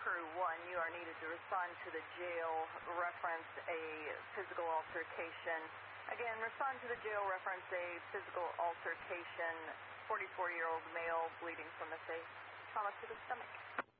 Crew 1, you are needed to respond to the jail, reference a physical altercation. Again, respond to the jail, reference a physical altercation. 44-year-old male bleeding from the face, trauma to the stomach.